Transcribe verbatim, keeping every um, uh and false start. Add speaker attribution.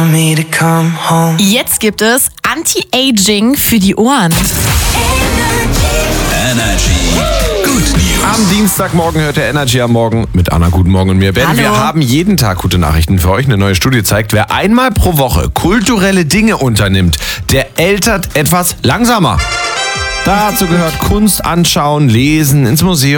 Speaker 1: want me to come home.
Speaker 2: Jetzt gibt es Anti-Aging für die Ohren.
Speaker 3: Energy. Good News.
Speaker 4: Am Dienstagmorgen hört der Energy am Morgen mit Anna. Guten Morgen und mir, Ben.
Speaker 2: Hallo.
Speaker 4: Wir haben jeden Tag gute Nachrichten für euch. Eine neue Studie zeigt, wer einmal pro Woche kulturelle Dinge unternimmt, der altert etwas langsamer. Dazu gehört Kunst anschauen, lesen, ins Museum